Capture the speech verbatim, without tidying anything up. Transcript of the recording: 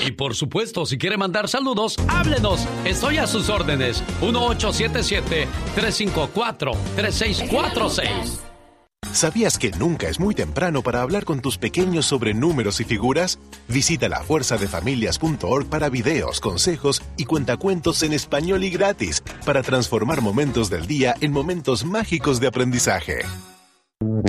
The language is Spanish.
Y por supuesto, si quiere mandar saludos, háblenos. Estoy a sus órdenes. uno ocho siete siete, tres cinco cuatro, tres seis cuatro seis. ¿Sabías que nunca es muy temprano para hablar con tus pequeños sobre números y figuras? Visita la fuerza de familias punto org para videos, consejos y cuentacuentos en español y gratis para transformar momentos del día en momentos mágicos de aprendizaje.